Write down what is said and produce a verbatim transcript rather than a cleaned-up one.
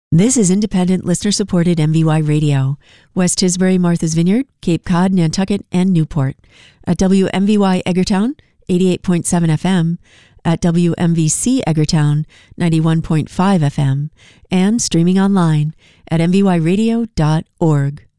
This is independent, listener-supported M V Y Radio, West Tisbury, Martha's Vineyard, Cape Cod, Nantucket, and Newport. At W M V Y Eggertown, eighty-eight point seven F M, at W M V C Eggertown, ninety-one point five F M, and streaming online at m v y radio dot org.